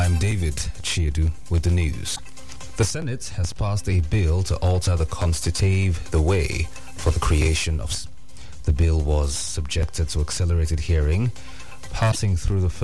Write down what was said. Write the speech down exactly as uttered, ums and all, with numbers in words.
I'm David Chiedu with the news. The Senate has passed a bill to alter the constitutive the way for the creation of... The bill was subjected to accelerated hearing, passing through the